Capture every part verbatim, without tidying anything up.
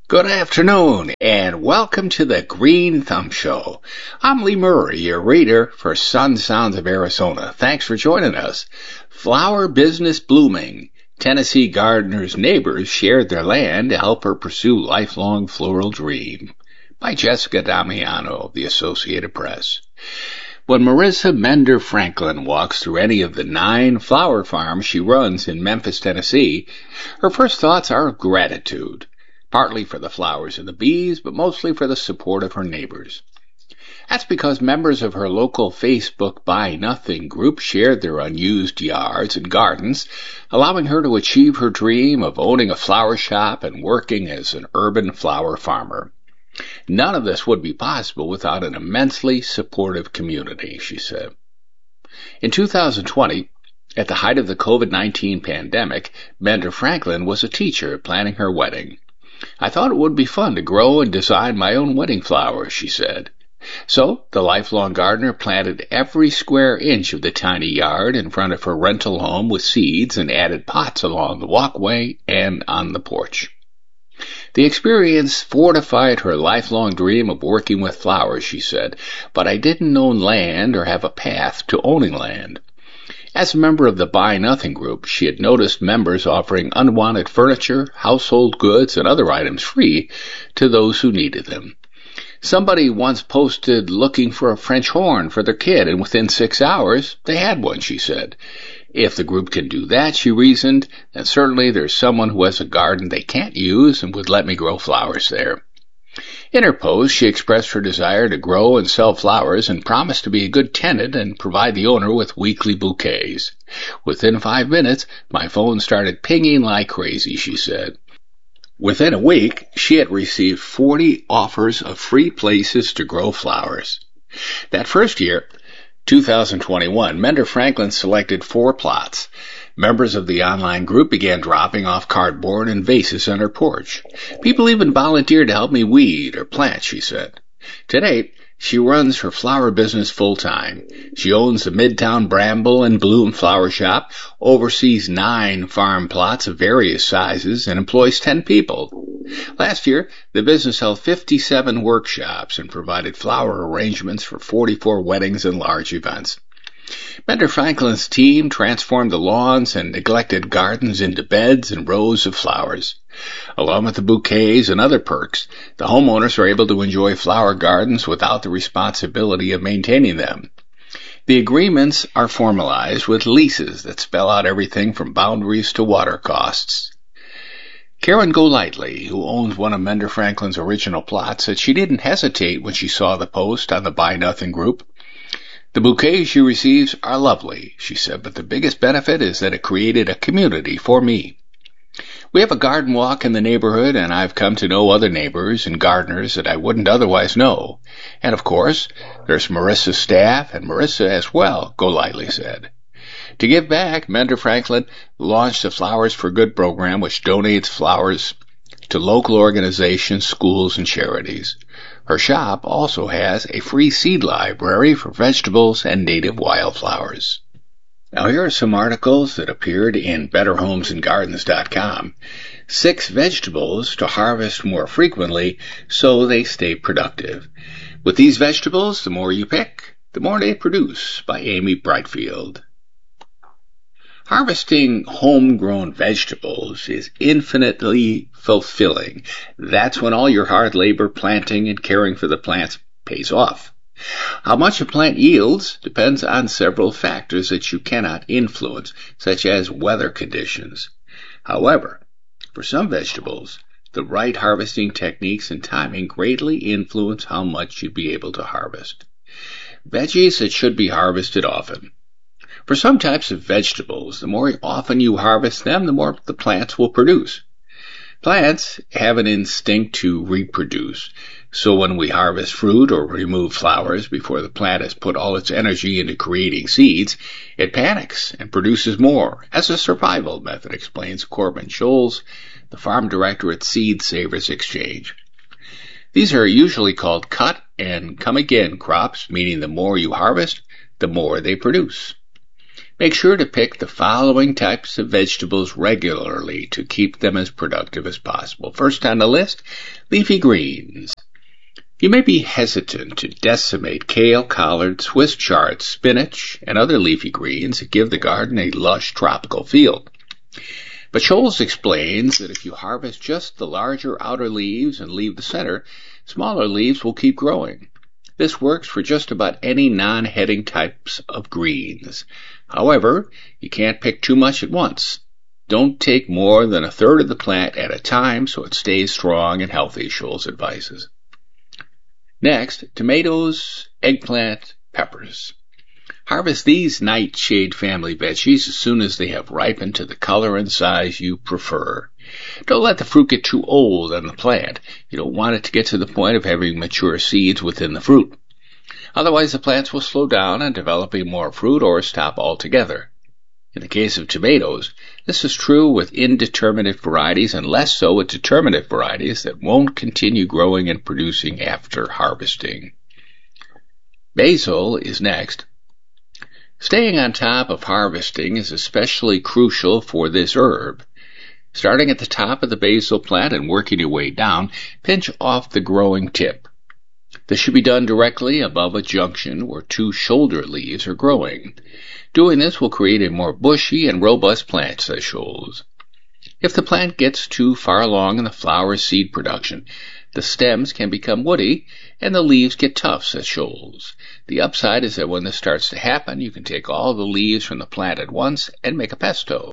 Good afternoon, and welcome to the Green Thumb Show. I'm Lee Murray, your reader for Sun Sounds of Arizona. Thanks for joining us. Flower business blooming. Tennessee gardener's neighbors shared their land to help her pursue lifelong floral dream. By Jessica Damiano of the Associated Press. When Marissa Mender Franklin walks through any of the nine flower farms she runs in Memphis, Tennessee, her first thoughts are of gratitude. Partly for the flowers and the bees, but mostly for the support of her neighbors. That's because members of her local Facebook Buy Nothing group shared their unused yards and gardens, allowing her to achieve her dream of owning a flower shop and working as an urban flower farmer. None of this would be possible without an immensely supportive community, she said. In two thousand twenty, at the height of the COVID nineteen pandemic, Mender Franklin was a teacher planning her wedding. I thought it would be fun to grow and design my own wedding flowers, she said. So, the lifelong gardener planted every square inch of the tiny yard in front of her rental home with seeds and added pots along the walkway and on the porch. The experience fortified her lifelong dream of working with flowers, she said, but I didn't own land or have a path to owning land. As a member of the Buy Nothing group, she had noticed members offering unwanted furniture, household goods, and other items free to those who needed them. Somebody once posted looking for a French horn for their kid, and within six hours, they had one, she said. If the group can do that, she reasoned, then certainly there's someone who has a garden they can't use and would let me grow flowers there. In her post, she expressed her desire to grow and sell flowers and promised to be a good tenant and provide the owner with weekly bouquets. Within five minutes, my phone started pinging like crazy, she said. Within a week, she had received forty offers of free places to grow flowers. That first year, two thousand twenty-one, Mender Franklin selected four plots. Members of the online group began dropping off cardboard and vases on her porch. People even volunteered to help me weed or plant, she said. Today, she runs her flower business full-time. She owns the Midtown Bramble and Bloom Flower Shop, oversees nine farm plots of various sizes, and employs ten people. Last year, the business held fifty-seven workshops and provided flower arrangements for forty-four weddings and large events. Mender Franklin's team transformed the lawns and neglected gardens into beds and rows of flowers. Along with the bouquets and other perks, the homeowners are able to enjoy flower gardens without the responsibility of maintaining them. The agreements are formalized with leases that spell out everything from boundaries to water costs. Karen Golightly, who owns one of Mender Franklin's original plots, said she didn't hesitate when she saw the post on the Buy Nothing group. The bouquets she receives are lovely, she said, but the biggest benefit is that it created a community for me. We have a garden walk in the neighborhood, and I've come to know other neighbors and gardeners that I wouldn't otherwise know. And, of course, there's Marissa's staff and Marissa as well, Golightly said. To give back, Mender Franklin launched the Flowers for Good program, which donates flowers to local organizations, schools, and charities. Her shop also has a free seed library for vegetables and native wildflowers. Now here are some articles that appeared in better homes and gardens dot com. Six vegetables to harvest more frequently so they stay productive. With these vegetables, the more you pick, the more they produce, by Amy Brightfield. Harvesting homegrown vegetables is infinitely fulfilling. That's when all your hard labor planting and caring for the plants pays off. How much a plant yields depends on several factors that you cannot influence, such as weather conditions. However, for some vegetables, the right harvesting techniques and timing greatly influence how much you'll be able to harvest. Veggies that should be harvested often. For some types of vegetables, the more often you harvest them, the more the plants will produce. Plants have an instinct to reproduce, so when we harvest fruit or remove flowers before the plant has put all its energy into creating seeds, it panics and produces more, as a survival method, explains Corbin Scholes, the farm director at Seed Savers Exchange. These are usually called cut and come again crops, meaning the more you harvest, the more they produce. Make sure to pick the following types of vegetables regularly to keep them as productive as possible. First on the list, leafy greens. You may be hesitant to decimate kale, collard, Swiss chard, spinach, and other leafy greens that give the garden a lush tropical feel. But Scholes explains that if you harvest just the larger outer leaves and leave the center, smaller leaves will keep growing. This works for just about any non-heading types of greens. However, you can't pick too much at once. Don't take more than a third of the plant at a time so it stays strong and healthy, Scholes advises. Next, tomatoes, eggplant, peppers. Harvest these nightshade family veggies as soon as they have ripened to the color and size you prefer. Don't let the fruit get too old on the plant. You don't want it to get to the point of having mature seeds within the fruit. Otherwise, the plants will slow down on developing more fruit or stop altogether. In the case of tomatoes, this is true with indeterminate varieties and less so with determinate varieties that won't continue growing and producing after harvesting. Basil is next. Staying on top of harvesting is especially crucial for this herb. Starting at the top of the basil plant and working your way down, pinch off the growing tip. This should be done directly above a junction where two shoulder leaves are growing. Doing this will create a more bushy and robust plant, says Scholes. If the plant gets too far along in the flower seed production, the stems can become woody and the leaves get tough, says Scholes. The upside is that when this starts to happen, you can take all the leaves from the plant at once and make a pesto.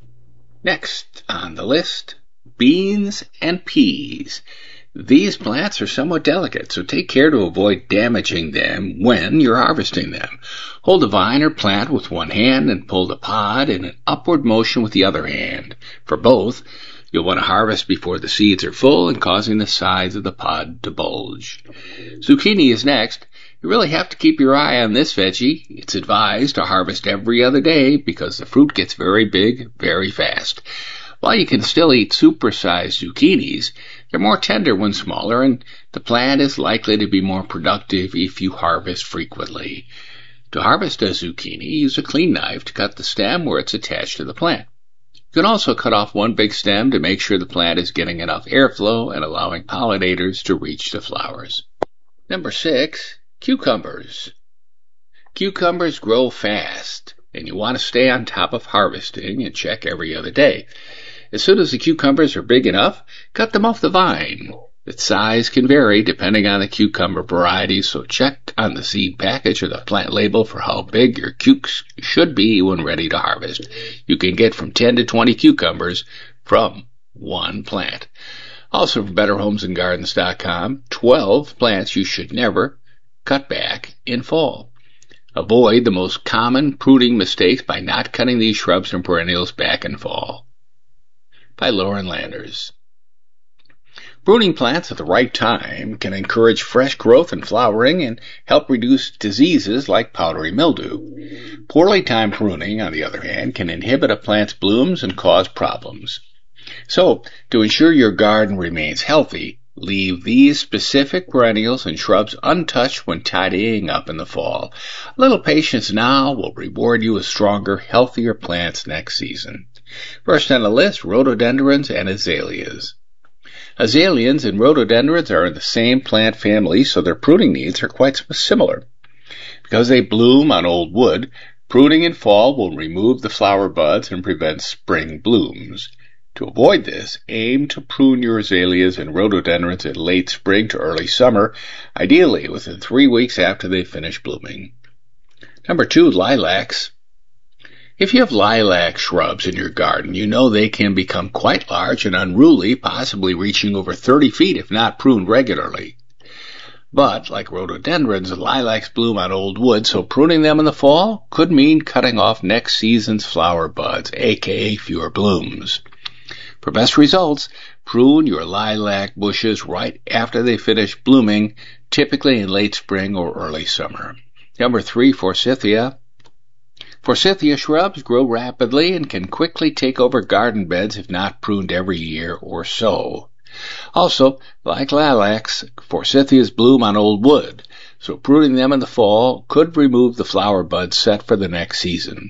Next on the list, beans and peas. These plants are somewhat delicate, so take care to avoid damaging them when you're harvesting them. Hold the vine or plant with one hand and pull the pod in an upward motion with the other hand. For both, you'll want to harvest before the seeds are full and causing the sides of the pod to bulge. Zucchini is next. You really have to keep your eye on this veggie. It's advised to harvest every other day because the fruit gets very big very fast. While you can still eat super-sized zucchinis, they're more tender when smaller, and the plant is likely to be more productive if you harvest frequently. To harvest a zucchini, use a clean knife to cut the stem where it's attached to the plant. You can also cut off one big stem to make sure the plant is getting enough airflow and allowing pollinators to reach the flowers. Number six, cucumbers. Cucumbers grow fast, and you want to stay on top of harvesting and check every other day. As soon as the cucumbers are big enough, cut them off the vine. The size can vary depending on the cucumber variety, so check on the seed package or the plant label for how big your cukes should be when ready to harvest. You can get from ten to twenty cucumbers from one plant. Also from better homes and gardens dot com, twelve plants you should never cut back in fall. Avoid the most common pruning mistakes by not cutting these shrubs and perennials back in fall. By Lauren Landers. Pruning plants at the right time can encourage fresh growth and flowering and help reduce diseases like powdery mildew. Poorly timed pruning, on the other hand, can inhibit a plant's blooms and cause problems. So, to ensure your garden remains healthy, leave these specific perennials and shrubs untouched when tidying up in the fall. A little patience now will reward you with stronger, healthier plants next season. First on the list, rhododendrons and azaleas. Azaleas and rhododendrons are in the same plant family, so their pruning needs are quite similar. Because they bloom on old wood, pruning in fall will remove the flower buds and prevent spring blooms. To avoid this, aim to prune your azaleas and rhododendrons in late spring to early summer, ideally within three weeks after they finish blooming. Number two, lilacs. If you have lilac shrubs in your garden, you know they can become quite large and unruly, possibly reaching over thirty feet if not pruned regularly. But, like rhododendrons, lilacs bloom on old wood, so pruning them in the fall could mean cutting off next season's flower buds, aka fewer blooms. For best results, prune your lilac bushes right after they finish blooming, typically in late spring or early summer. Number three, forsythia. Forsythia shrubs grow rapidly and can quickly take over garden beds if not pruned every year or so. Also, like lilacs, forsythias bloom on old wood, so pruning them in the fall could remove the flower buds set for the next season.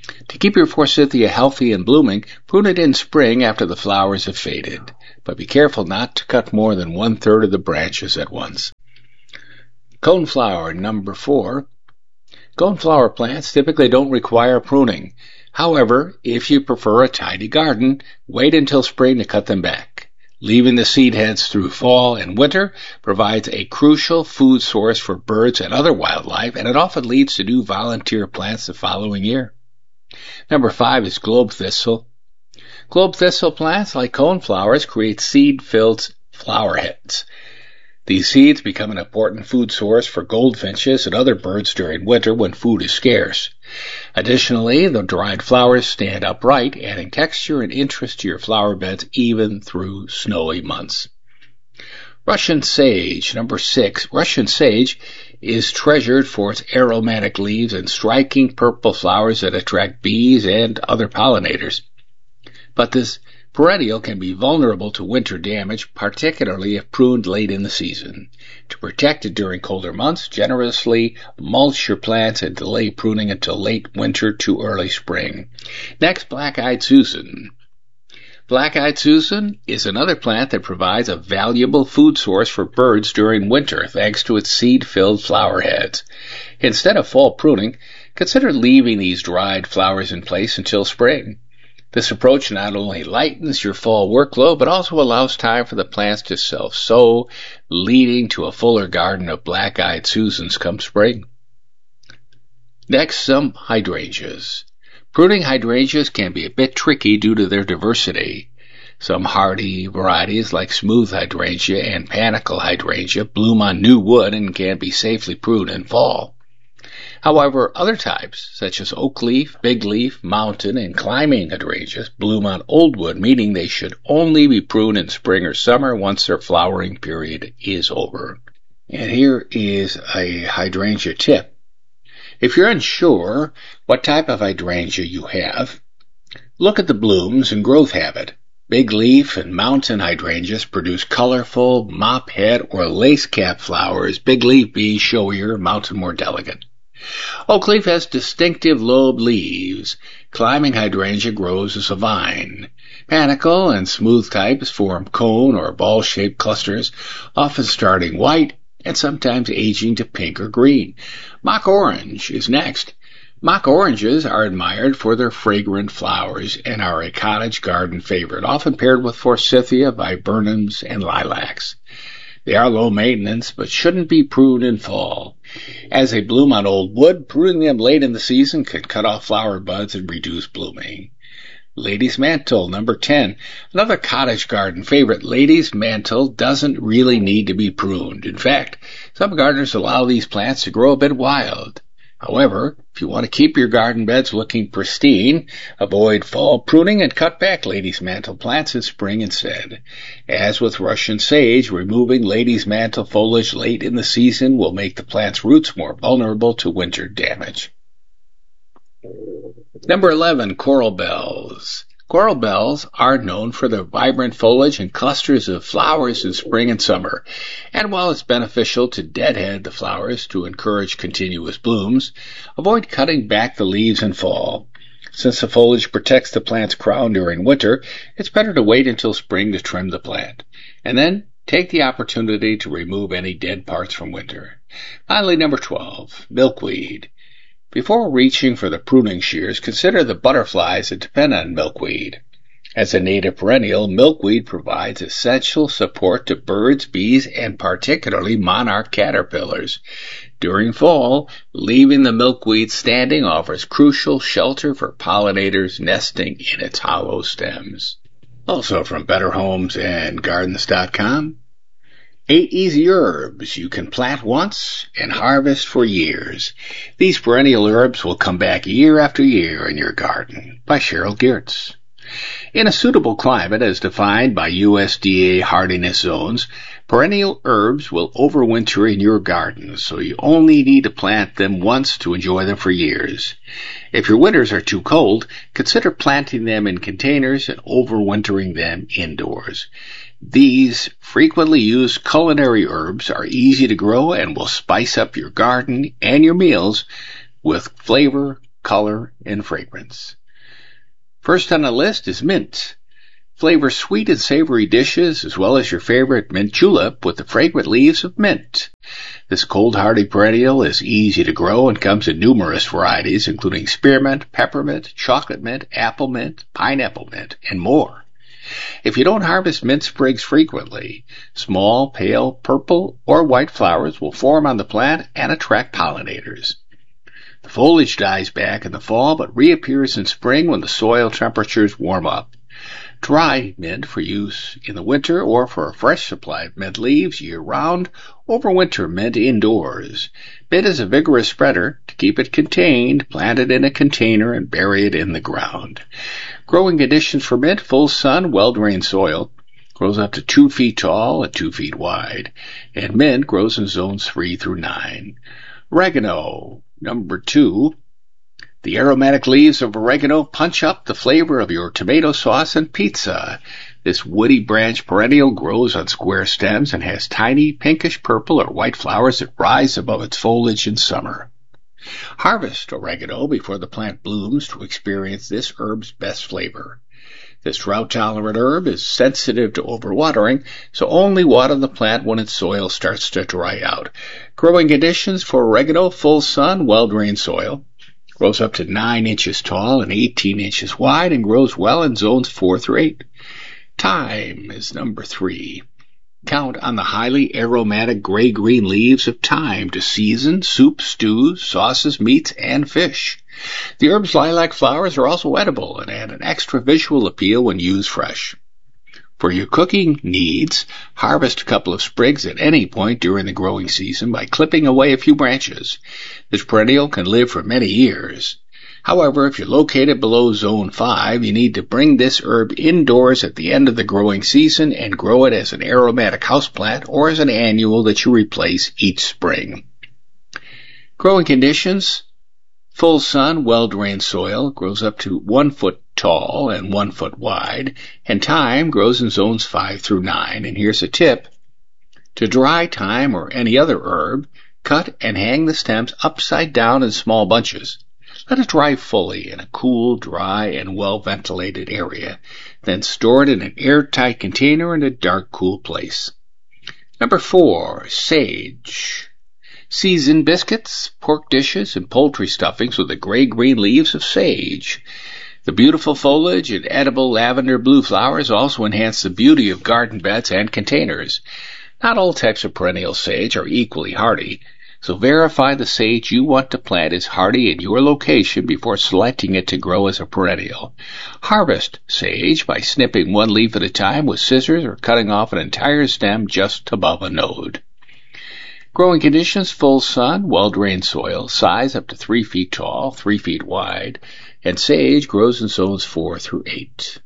To keep your forsythia healthy and blooming, prune it in spring after the flowers have faded, but be careful not to cut more than one-third of the branches at once. Coneflower number four. Coneflower plants typically don't require pruning. However, if you prefer a tidy garden, wait until spring to cut them back. Leaving the seed heads through fall and winter provides a crucial food source for birds and other wildlife, and it often leads to new volunteer plants the following year. Number five is globe thistle. Globe thistle plants, like coneflowers, create seed-filled flower heads. These seeds become an important food source for goldfinches and other birds during winter when food is scarce. Additionally, the dried flowers stand upright, adding texture and interest to your flower beds even through snowy months. Russian sage, number six. Russian sage is treasured for its aromatic leaves and striking purple flowers that attract bees and other pollinators. But this perennial can be vulnerable to winter damage, particularly if pruned late in the season. To protect it during colder months, generously mulch your plants and delay pruning until late winter to early spring. Next, Black-Eyed Susan. Black-Eyed Susan is another plant that provides a valuable food source for birds during winter thanks to its seed-filled flower heads. Instead of fall pruning, consider leaving these dried flowers in place until spring. This approach not only lightens your fall workload, but also allows time for the plants to self-sow, leading to a fuller garden of Black-Eyed Susans come spring. Next, some hydrangeas. Pruning hydrangeas can be a bit tricky due to their diversity. Some hardy varieties like smooth hydrangea and panicle hydrangea bloom on new wood and can be safely pruned in fall. However, other types, such as oak leaf, big leaf, mountain, and climbing hydrangeas, bloom on old wood, meaning they should only be pruned in spring or summer once their flowering period is over. And here is a hydrangea tip. If you're unsure what type of hydrangea you have, look at the blooms and growth habit. Big leaf and mountain hydrangeas produce colorful mop head or lace cap flowers. Big leaf be showier, mountain more delicate. Oak leaf has distinctive lobed leaves. Climbing hydrangea grows as a vine. Panicle and smooth types form cone or ball-shaped clusters, often starting white and sometimes aging to pink or green. Mock orange is next. Mock oranges are admired for their fragrant flowers and are a cottage garden favorite, often paired with forsythia, viburnums, and lilacs. They are low maintenance, but shouldn't be pruned in fall. As they bloom on old wood, pruning them late in the season can cut off flower buds and reduce blooming. Lady's Mantle, number ten. Another cottage garden favorite, Lady's Mantle doesn't really need to be pruned. In fact, some gardeners allow these plants to grow a bit wild. However, if you want to keep your garden beds looking pristine, avoid fall pruning and cut back Lady's Mantle plants in spring instead. As with Russian sage, removing Lady's Mantle foliage late in the season will make the plant's roots more vulnerable to winter damage. Number eleven, Coral Bells. Coral bells are known for their vibrant foliage and clusters of flowers in spring and summer. And while it's beneficial to deadhead the flowers to encourage continuous blooms, avoid cutting back the leaves in fall. Since the foliage protects the plant's crown during winter, it's better to wait until spring to trim the plant. And then take the opportunity to remove any dead parts from winter. Finally, number twelve, milkweed. Before reaching for the pruning shears, consider the butterflies that depend on milkweed. As a native perennial, milkweed provides essential support to birds, bees, and particularly monarch caterpillars. During fall, leaving the milkweed standing offers crucial shelter for pollinators nesting in its hollow stems. Also from Better Homes and Gardens dot com, Eight easy herbs you can plant once and harvest for years. These perennial herbs will come back year after year in your garden. By Cheryl Geertz. In a suitable climate as defined by U S D A hardiness zones, perennial herbs will overwinter in your garden, so you only need to plant them once to enjoy them for years. If your winters are too cold, consider planting them in containers and overwintering them indoors. These frequently used culinary herbs are easy to grow and will spice up your garden and your meals with flavor, color, and fragrance. First on the list is mint. Flavor sweet and savory dishes as well as your favorite mint julep with the fragrant leaves of mint. This cold-hardy perennial is easy to grow and comes in numerous varieties including spearmint, peppermint, chocolate mint, apple mint, pineapple mint, and more. If you don't harvest mint sprigs frequently, small, pale, purple, or white flowers will form on the plant and attract pollinators. The foliage dies back in the fall but reappears in spring when the soil temperatures warm up. Dry mint for use in the winter or for a fresh supply of mint leaves year-round, overwinter mint indoors. Mint is a vigorous spreader. To keep it contained, plant it in a container and bury it in the ground. Growing conditions for mint: full sun, well-drained soil. Grows up to two feet tall and two feet wide. And mint grows in zones three through nine. Oregano, number two. The aromatic leaves of oregano punch up the flavor of your tomato sauce and pizza. This woody branch perennial grows on square stems and has tiny pinkish purple or white flowers that rise above its foliage in summer. Harvest oregano before the plant blooms to experience this herb's best flavor. This drought-tolerant herb is sensitive to overwatering, so only water the plant when its soil starts to dry out. Growing conditions for oregano: full sun, well-drained soil. Grows up to nine inches tall and eighteen inches wide and grows well in zones four through eight. Thyme is number three. Count on the highly aromatic gray-green leaves of thyme to season soups, stews, sauces, meats, and fish. The herb's lilac flowers are also edible and add an extra visual appeal when used fresh. For your cooking needs, harvest a couple of sprigs at any point during the growing season by clipping away a few branches. This perennial can live for many years. However, if you're located below zone five, you need to bring this herb indoors at the end of the growing season and grow it as an aromatic houseplant or as an annual that you replace each spring. Growing conditions: full sun, well-drained soil, grows up to one foot tall and one foot wide, and thyme grows in zones five through nine. And here's a tip. To dry thyme or any other herb, cut and hang the stems upside down in small bunches. Let it dry fully in a cool, dry, and well-ventilated area. Then store it in an airtight container in a dark, cool place. Number four, sage. Season biscuits, pork dishes, and poultry stuffings with the gray-green leaves of sage. The beautiful foliage and edible lavender blue flowers also enhance the beauty of garden beds and containers. Not all types of perennial sage are equally hardy, so verify the sage you want to plant is hardy in your location before selecting it to grow as a perennial. Harvest sage by snipping one leaf at a time with scissors or cutting off an entire stem just above a node. Growing conditions: full sun, well-drained soil, size up to three feet tall, three feet wide, and sage grows in zones four through eight.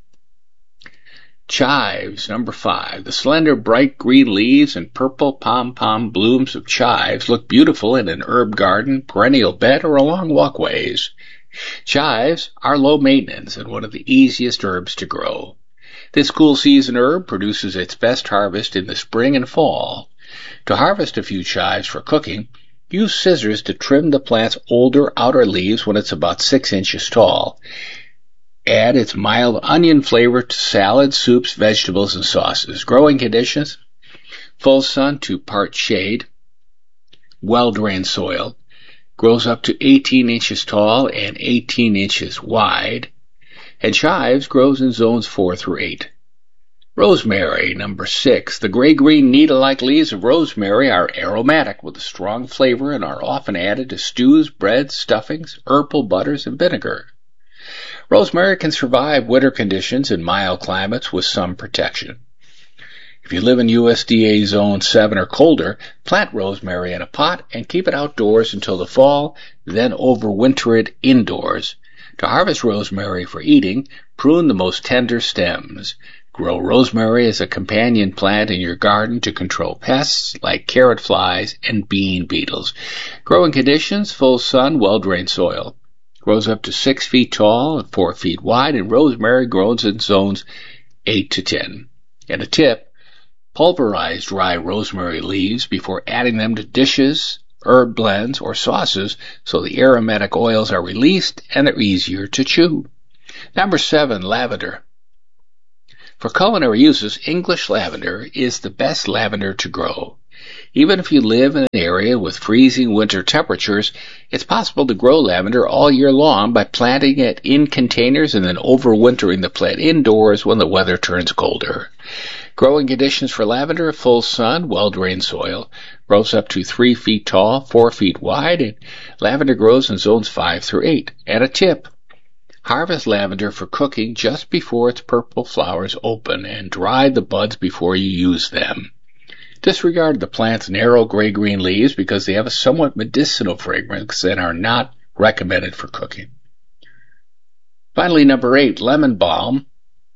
Chives, number five. The slender, bright green leaves and purple pom-pom blooms of chives look beautiful in an herb garden, perennial bed, or along walkways. Chives are low maintenance and one of the easiest herbs to grow. This cool season herb produces its best harvest in the spring and fall. To harvest a few chives for cooking, use scissors to trim the plant's older outer leaves when it's about six inches tall. Add its mild onion flavor to salads, soups, vegetables, and sauces. Growing conditions: full sun to part shade, well-drained soil, grows up to eighteen inches tall and eighteen inches wide, and chives grows in zones four through eight. Rosemary, number six. The gray-green needle-like leaves of rosemary are aromatic with a strong flavor and are often added to stews, breads, stuffings, herbal butters, and vinegar. Rosemary can survive winter conditions in mild climates with some protection. If you live in U S D A Zone seven or colder, plant rosemary in a pot and keep it outdoors until the fall, then overwinter it indoors. To harvest rosemary for eating, prune the most tender stems. Grow rosemary as a companion plant in your garden to control pests like carrot flies and bean beetles. Growing conditions: full sun, well-drained soil. Grows up to six feet tall and four feet wide, and rosemary grows in zones eight to ten. And a tip: pulverize dry rosemary leaves before adding them to dishes herb blends, or sauces so the aromatic oils are released and they're easier to chew. Number seven, lavender. For culinary uses, English lavender is the best lavender to grow. Even if you live in an area with freezing winter temperatures, it's possible to grow lavender all year long by planting it in containers and then overwintering the plant indoors when the weather turns colder. Growing conditions for lavender: full sun, well-drained soil, grows up to three feet tall, four feet wide, and lavender grows in zones five through eight. And a tip: harvest lavender for cooking just before its purple flowers open and dry the buds before you use them. Disregard the plant's narrow gray-green leaves because they have a somewhat medicinal fragrance and are not recommended for cooking. Finally, number eight, lemon balm.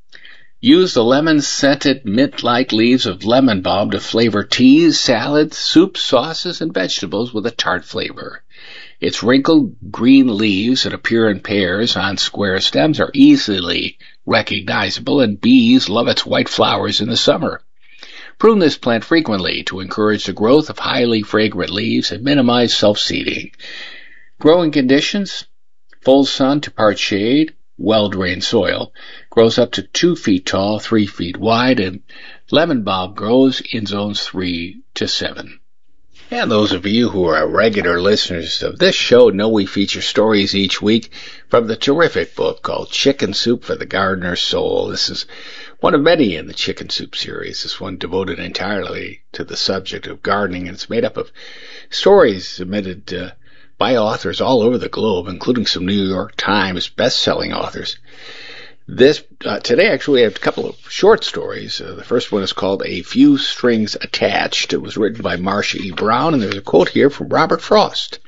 Use the lemon-scented mint-like leaves of lemon balm to flavor teas, salads, soups, sauces, and vegetables with a tart flavor. Its wrinkled green leaves that appear in pairs on square stems are easily recognizable, and bees love its white flowers in the summer. Prune this plant frequently to encourage the growth of highly fragrant leaves and minimize self-seeding. Growing conditions: full sun to part shade, well-drained soil, grows up to two feet tall, three feet wide, and lemon balm grows in zones three to seven. And those of you who are regular listeners of this show know we feature stories each week from the terrific book called Chicken Soup for the Gardener's Soul. This is one of many in the Chicken Soup series, this one devoted entirely to the subject of gardening, and it's made up of stories submitted uh, by authors all over the globe, including some New York Times best-selling authors. This uh, today, actually, I have a couple of short stories. Uh, the first one is called A Few Strings Attached. It was written by Marcia E. Brown, and there's a quote here from Robert Frost.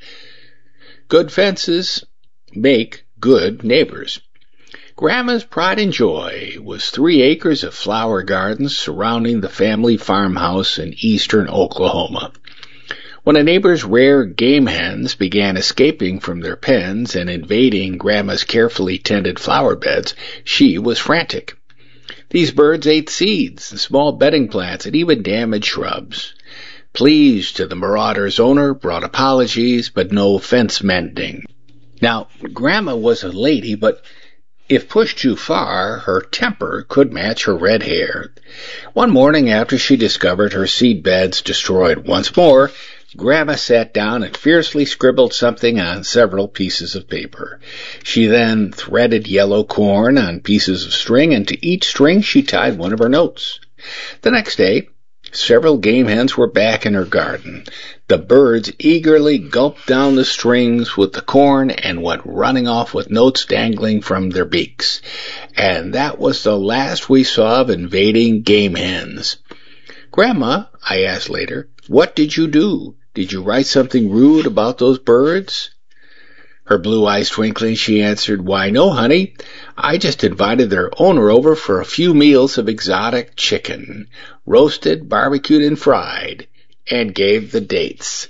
Good fences make good neighbors. Grandma's pride and joy was three acres of flower gardens surrounding the family farmhouse in eastern Oklahoma. When a neighbor's rare game hens began escaping from their pens and invading Grandma's carefully tended flower beds, she was frantic. These birds ate seeds, small bedding plants, and even damaged shrubs. Pleas to the marauder's owner brought apologies, but no fence mending. Now, Grandma was a lady, but if pushed too far, her temper could match her red hair. One morning after she discovered her seed beds destroyed once more, Grandma sat down and fiercely scribbled something on several pieces of paper. She then threaded yellow corn on pieces of string, and to each string she tied one of her notes. The next day, several game hens were back in her garden. The birds eagerly gulped down the strings with the corn and went running off with notes dangling from their beaks. And that was the last we saw of invading game hens. Grandma, I asked later, what did you do? Did you write something rude about those birds? Her blue eyes twinkling, she answered, Why, no, honey. I just invited their owner over for a few meals of exotic chicken, roasted, barbecued, and fried, and gave the dates.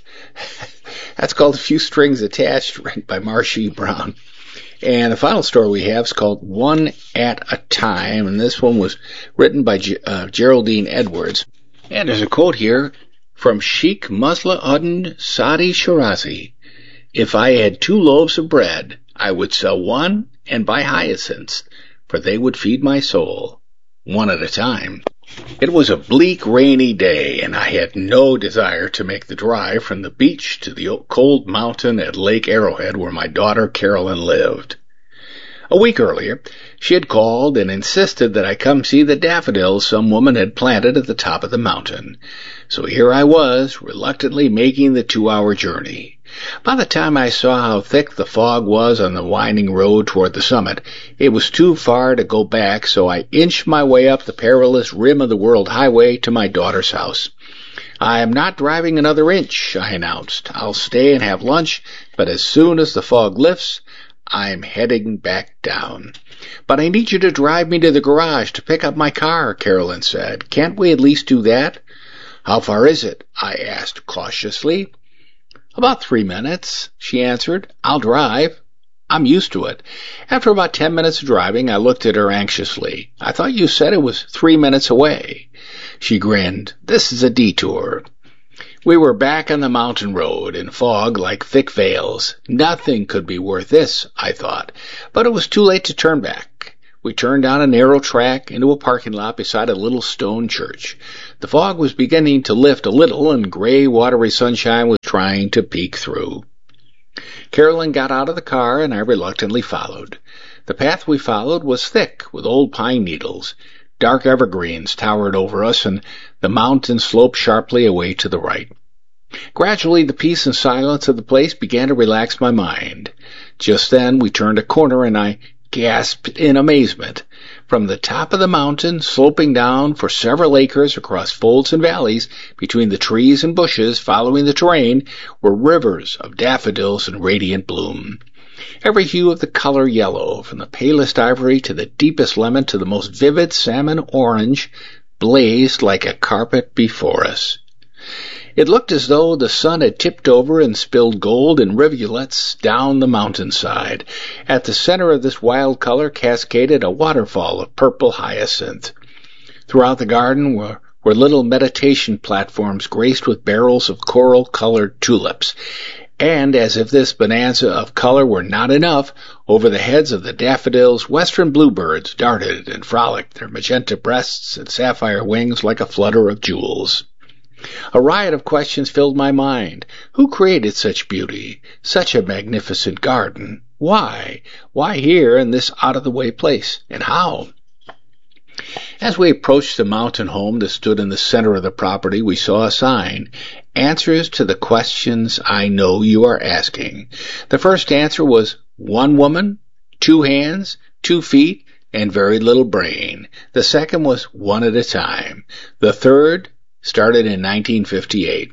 That's called A Few Strings Attached, written by Marcia Brown. And the final story we have is called One at a Time, and this one was written by uh, Geraldine Edwards. And there's a quote here from Sheikh Musla Uddin Sadi Shirazi. If I had two loaves of bread, I would sell one and buy hyacinths, for they would feed my soul, one at a time. It was a bleak, rainy day, and I had no desire to make the drive from the beach to the cold mountain at Lake Arrowhead where my daughter Carolyn lived. A week earlier, she had called and insisted that I come see the daffodils some woman had planted at the top of the mountain. So here I was, reluctantly making the two-hour journey. By the time I saw how thick the fog was on the winding road toward the summit, it was too far to go back, so I inched my way up the perilous rim of the World Highway to my daughter's house. I am not driving another inch, I announced. I'll stay and have lunch, but as soon as the fog lifts, I'm heading back down. But I need you to drive me to the garage to pick up my car, Carolyn said. Can't we at least do that? How far is it? I asked cautiously. About three minutes, she answered. I'll drive. I'm used to it. After about ten minutes of driving, I looked at her anxiously. I thought you said it was three minutes away. She grinned. This is a detour. We were back on the mountain road in fog like thick veils. Nothing could be worth this, I thought, but it was too late to turn back. We turned down a narrow track into a parking lot beside a little stone church. The fog was beginning to lift a little, and gray, watery sunshine was trying to peek through. Carolyn got out of the car, and I reluctantly followed. The path we followed was thick with old pine needles. Dark evergreens towered over us, and the mountain sloped sharply away to the right. Gradually, the peace and silence of the place began to relax my mind. Just then, we turned a corner, and I gasped in amazement. From the top of the mountain, sloping down for several acres across folds and valleys, between the trees and bushes following the terrain, were rivers of daffodils in radiant bloom. Every hue of the color yellow, from the palest ivory to the deepest lemon to the most vivid salmon orange, blazed like a carpet before us. It looked as though the sun had tipped over and spilled gold in rivulets down the mountainside. At the center of this wild color cascaded a waterfall of purple hyacinth. Throughout the garden were, were little meditation platforms graced with barrels of coral-colored tulips. And, as if this bonanza of color were not enough, over the heads of the daffodils, western bluebirds darted and frolicked, their magenta breasts and sapphire wings like a flutter of jewels. A riot of questions filled my mind. Who created such beauty, such a magnificent garden? Why? Why here in this out-of-the-way place? And how? As we approached the mountain home that stood in the center of the property, we saw a sign, "Answers to the questions I know you are asking." The first answer was one woman, two hands, two feet, and very little brain. The second was one at a time. The third started in nineteen fifty-eight.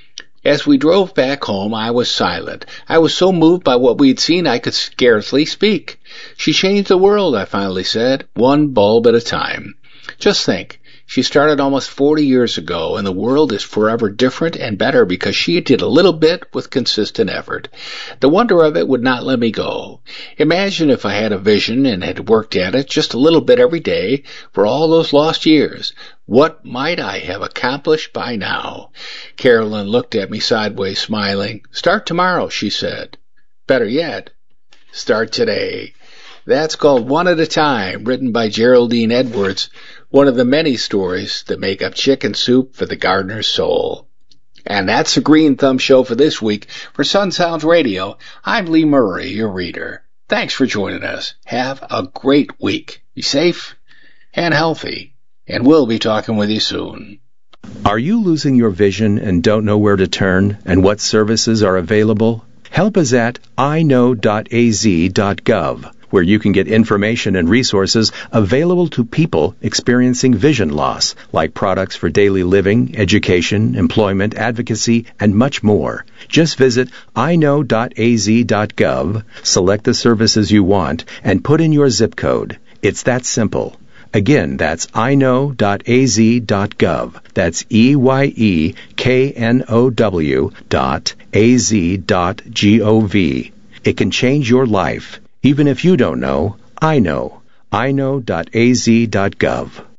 As we drove back home, I was silent. I was so moved by what we had seen I could scarcely speak. "She changed the world," I finally said, "one bulb at a time." Just think, she started almost forty years ago, and the world is forever different and better because she did a little bit with consistent effort. The wonder of it would not let me go. Imagine if I had a vision and had worked at it just a little bit every day for all those lost years. What might I have accomplished by now? Carolyn looked at me sideways, smiling. "Start tomorrow," she said. Better yet, start today. That's called One at a Time, written by Geraldine Edwards, one of the many stories that make up Chicken Soup for the Gardener's Soul. And that's the Green Thumb Show for this week. For Sun Sounds Radio, I'm Lee Murray, your reader. Thanks for joining us. Have a great week. Be safe and healthy, and we'll be talking with you soon. Are you losing your vision and don't know where to turn and what services are available? Help us at i know dot a z dot gov, where you can get information and resources available to people experiencing vision loss, like products for daily living, education, employment, advocacy, and much more. Just visit i know dot a z dot gov, select the services you want, and put in your zip code. It's that simple. Again, that's i know dot a z dot gov. That's E Y E K N O W dot A Z dot G O V. It can change your life. Even if you don't know, I know. i know dot a z dot gov.